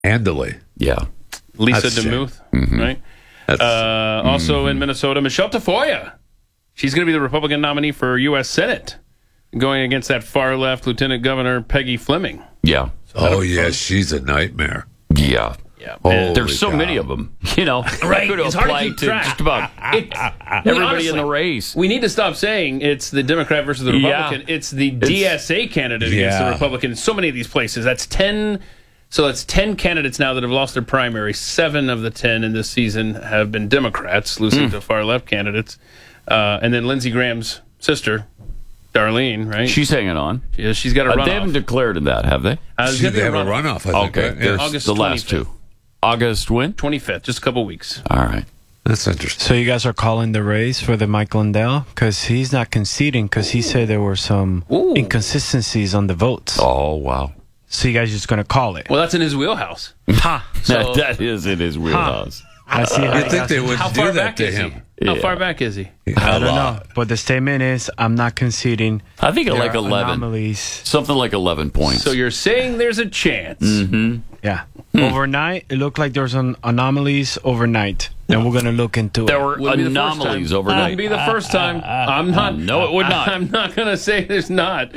Handily. Yeah. Lisa That's a shame. DeMuth, right? That's, Also in Minnesota, Michelle Tafoya. She's going to be the Republican nominee for U.S. Senate, going against that far-left Lieutenant Governor Peggy Fleming. Yeah. She's a nightmare. Yeah. Yeah, Holy There's so cow. many of them, you know. Right, Could it's hard to apply keep to track. just about everybody honestly, in the race. We need to stop saying it's the Democrat versus the Yeah. Republican. It's the DSA candidate against the Yeah. Republican in so many of these places. That's 10. So that's 10 candidates now that have lost their primary. 7 of the 10 in this season have been Democrats, losing to far-left candidates. And then Lindsey Graham's sister, Darlene, right? She's hanging on. Yeah, she's got a runoff. They haven't declared in that, have they? It's They gonna be have a runoff, I think. Okay. Right? There's Yeah. August the last 25th. two. August when? 25th, just a couple weeks. All right. That's interesting. So you guys are calling the race for the Mike Lindell? Because he's not conceding because he said there were some Ooh. inconsistencies on the votes. Oh, wow. So you guys just going to call it? Well, that's in his wheelhouse. Ha! So- that is in his wheelhouse. I see how You'd think they would How do far that back to is him. he? How Yeah. far back is he? I don't know. But the statement is, I'm not conceding. I think There like are 11. anomalies. Something like 11 points. So you're saying there's a chance. Yeah. Overnight, it looked like there's an anomalies overnight. Then we're going to look into there it. were Wouldn't be the first anomalies time. overnight. Wouldn't be the first time. I'm not. No, it would not. I'm not going to say there's not.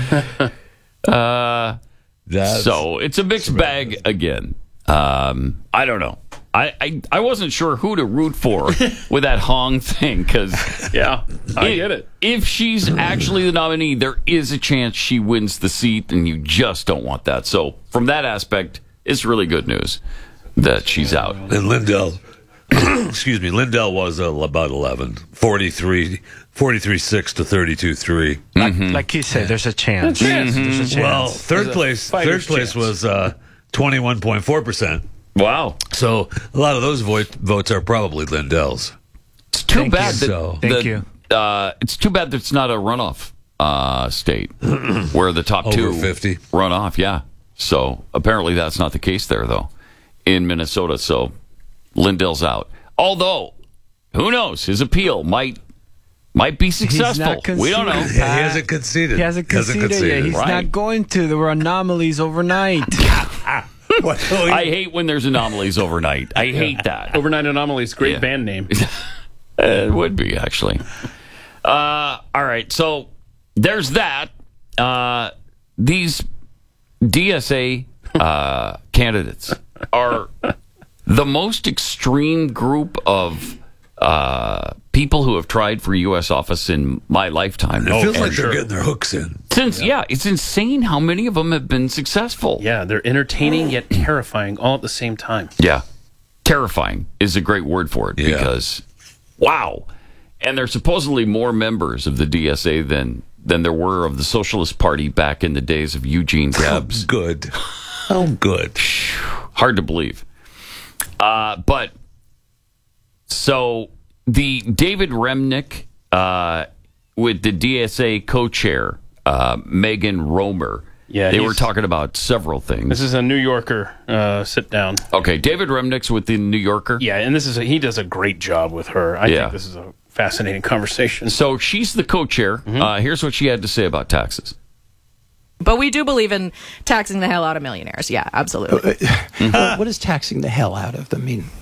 That's, So it's a mixed bag again. I don't know. I wasn't sure who to root for with that Hong thing because Yeah, I get it. If she's actually the nominee, there is a chance she wins the seat, and you just don't want that. So from that aspect, it's really good news that she's out. and Lindell, excuse me, Lindell was about 11, 43-6 to 32-3. Like he said, there's a chance. Chance. There's a chance. Well, third a place fighter's chance. was 21.4%. Wow. So a lot of those votes are probably Lindell's. It's too Thank bad you. that So- Thank you. It's too bad that it's not a runoff state where the top Over two 50. run off. Yeah. So apparently that's not the case there though in Minnesota. So Lindell's out. Although who knows? His appeal might be successful. not We don't know. conceding. He hasn't conceded. He hasn't conceded yet. He's Right. not going to. There were anomalies overnight. I hate when there's anomalies overnight. I hate that. Overnight Anomalies, great Yeah. band name. It would be, actually. All right, so there's that. These DSA candidates are the most extreme group of people who have tried for U.S. office in my lifetime. It feels And like they're getting their hooks in. it's insane how many of them have been successful. Yeah, they're entertaining yet terrifying all at the same time. Yeah. Terrifying is a great word for it Yeah. because, wow. And there's supposedly more members of the DSA than there were of the Socialist Party back in the days of Eugene Debs. Good. How good. Hard to believe. But so the David Remnick with the DSA co-chair, Megan Romer, Yeah, they he's- were talking about several things. This is a New Yorker sit down. Okay, David Remnick's with the New Yorker. Yeah, and he does a great job with her. I Yeah. think this is a fascinating conversation. So she's the co-chair. Here's what she had to say about taxes. But we do believe in taxing the hell out of millionaires. Yeah, absolutely. What does taxing the hell out of them mean?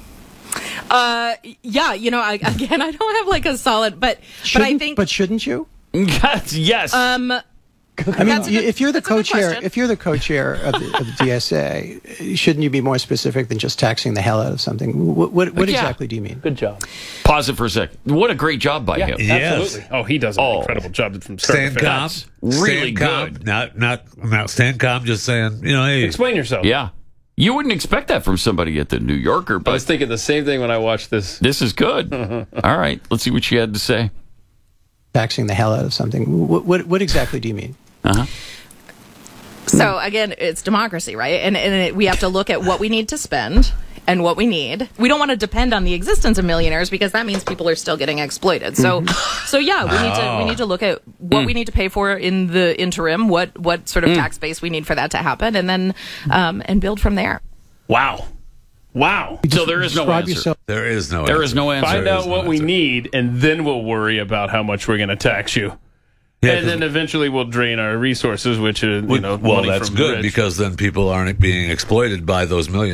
Yeah, I don't have like a solid, but I think. But shouldn't you? Yes. I mean, That's a good- if you're the that's a good co-chair, question. if you're the co-chair of the DSA, shouldn't you be more specific than just taxing the hell out of something? What Yeah. exactly do you mean? Good job. Pause it for a sec. What a great job by him. Yes. Absolutely. Oh, he does an incredible job from start Stand to calm. finish. really Stand calm. good. Not stand calm. Just saying, hey. Explain yourself. Yeah. You wouldn't expect that from somebody at the New Yorker, I was but thinking the same thing when I watched this. this is good. All right. Let's see what she had to say. Taxing the hell out of something. What exactly do you mean? So again, it's democracy, right? And we have to look at what we need to spend and what we need. We don't want to depend on the existence of millionaires because that means people are still getting exploited. So yeah, we need to look at what we need to pay for in the interim, what sort of tax base we need for that to happen, and then and build from there. Wow. So there is no Describe answer. yourself. There is no There answer. is no answer. Find There out is no what we answer. need, and then we'll worry about how much we're going to tax you. Yeah, And then eventually we'll drain our resources, which is, well, money that's from good rich. because then people aren't being exploited by those millions.